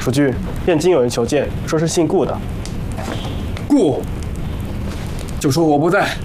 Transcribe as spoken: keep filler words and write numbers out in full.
楚军，汴京有人求见，说是姓顾的。 顾，就说我不在，